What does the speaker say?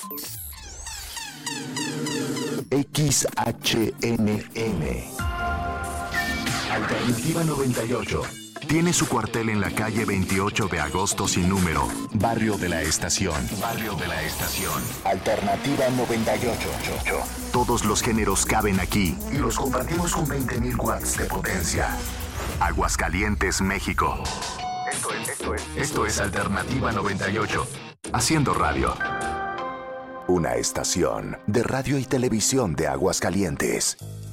XHNN Alternativa 98. Tiene su cuartel en la calle 28 de agosto sin número, Barrio de la Estación. Barrio de la Estación. Alternativa 98. Todos los géneros caben aquí y los compartimos con 20.000 watts de potencia. Aguascalientes, México. Esto es Alternativa 98. Haciendo radio. Una estación de radio y televisión de Aguascalientes.